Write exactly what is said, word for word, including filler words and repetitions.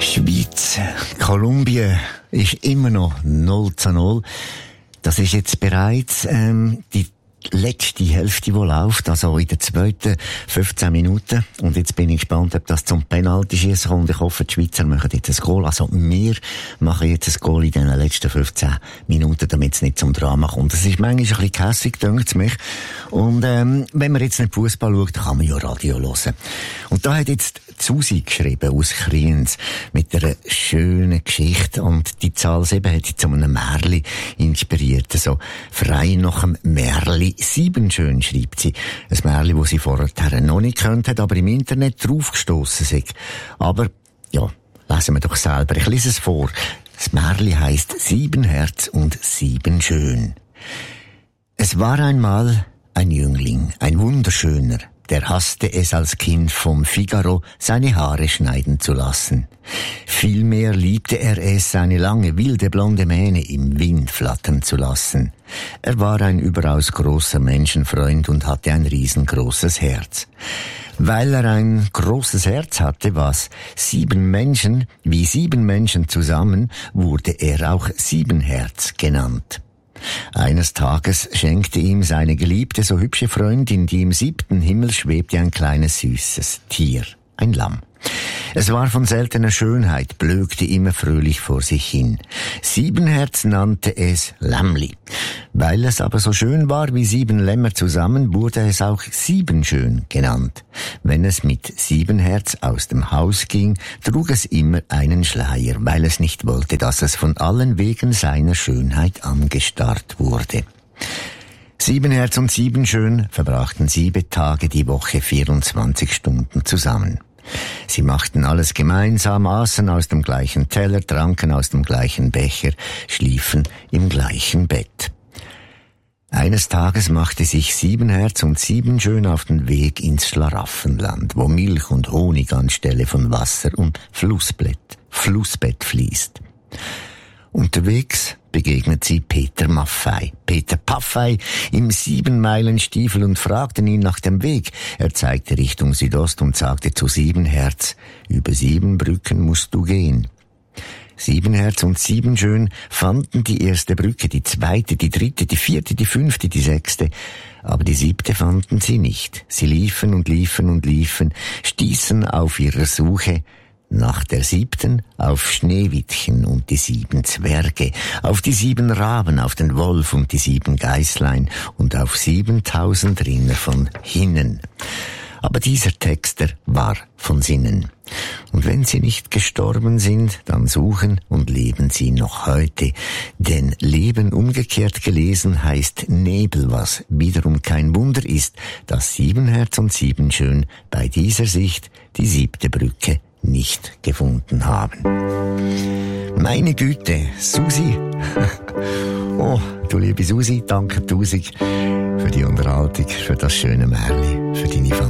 Schweiz, Kolumbien ist immer noch null zu null. Das ist jetzt bereits ähm, die letzte Hälfte, die läuft, also in den zweiten fünfzehn Minuten. Und jetzt bin ich gespannt, ob das zum Penalty-Schiessen kommt. Ich hoffe, die Schweizer machen jetzt ein Goal. Also wir machen jetzt ein Goal in den letzten fünfzehn Minuten, damit es nicht zum Drama kommt. Das ist manchmal ein bisschen kässig, denkt es mich. Und ähm, wenn man jetzt nicht Fußball schaut, dann kann man ja Radio hören. Und da hat jetzt Susi geschrieben aus Kriens mit einer schönen Geschichte. Und die Zahl sieben hat sie zu einem Märli inspiriert. So frei nach dem Märli sieben schön, schreibt sie. Ein Märli, das sie vorher noch nicht gekannt hat, aber im Internet draufgestossen ist. Aber, ja, lesen wir doch selber. Ich lese es vor. Das Märli heisst Sieben Herz und Sieben Schön. Es war einmal ein Jüngling, ein wunderschöner, der hasste es als Kind vom Figaro, seine Haare schneiden zu lassen. Vielmehr liebte er es, seine lange, wilde, blonde Mähne im Wind flattern zu lassen. Er war ein überaus großer Menschenfreund und hatte ein riesengroßes Herz. Weil er ein großes Herz hatte, was sieben Menschen, wie sieben Menschen zusammen, wurde er auch Siebenherz genannt. Eines Tages schenkte ihm seine geliebte, so hübsche Freundin, die im siebten Himmel schwebte, ein kleines süßes Tier, ein Lamm. Es war von seltener Schönheit, blökte immer fröhlich vor sich hin. Siebenherz nannte es Lämmli. Weil es aber so schön war wie sieben Lämmer zusammen, wurde es auch Siebenschön genannt. Wenn es mit Siebenherz aus dem Haus ging, trug es immer einen Schleier, weil es nicht wollte, dass es von allen wegen seiner Schönheit angestarrt wurde. Siebenherz und Siebenschön verbrachten sieben Tage die Woche, vierundzwanzig Stunden zusammen. Sie machten alles gemeinsam, aßen aus dem gleichen Teller, tranken aus dem gleichen Becher, schliefen im gleichen Bett. Eines Tages machte sich Siebenherz und Siebenschön auf den Weg ins Schlaraffenland, wo Milch und Honig anstelle von Wasser und Flussbett, Flussbett fließt. Unterwegs begegnet sie Peter Maffei, Peter Paffei im Siebenmeilenstiefel und fragten ihn nach dem Weg. Er zeigte Richtung Südost und sagte zu Siebenherz, über sieben Brücken musst du gehen. Siebenherz und Siebenschön fanden die erste Brücke, die zweite, die dritte, die vierte, die fünfte, die sechste, aber die siebte fanden sie nicht. Sie liefen und liefen und liefen, stießen auf ihrer Suche nach der siebten auf Schneewittchen und die sieben Zwerge, auf die sieben Raben, auf den Wolf und die sieben Geißlein und auf siebentausend Rinder von hinnen. Aber dieser Texter war von Sinnen. Und wenn sie nicht gestorben sind, dann suchen und leben sie noch heute. Denn Leben umgekehrt gelesen heißt Nebel, was wiederum kein Wunder ist, dass Siebenherz und Siebenschön bei dieser Sicht die siebte Brücke nicht gefunden haben. Meine Güte, Susi. Oh, du liebe Susi, danke tausend für die Unterhaltung, für das schöne Märli, für deine Fantasie.